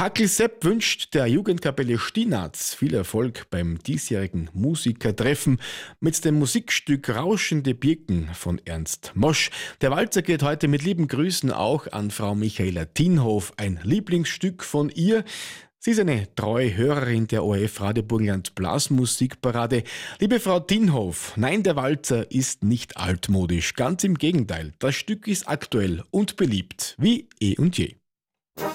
Hackel Sepp wünscht der Jugendkapelle Stinaz viel Erfolg beim diesjährigen Musikertreffen mit dem Musikstück Rauschende Birken von Ernst Mosch. Der Walzer geht heute mit lieben Grüßen auch an Frau Michaela Tinhof, ein Lieblingsstück von ihr. Sie ist eine treue Hörerin der ORF Radio Burgenland Blasmusikparade. Liebe Frau Tinhof, nein, der Walzer ist nicht altmodisch. Ganz im Gegenteil, das Stück ist aktuell und beliebt, wie eh und je.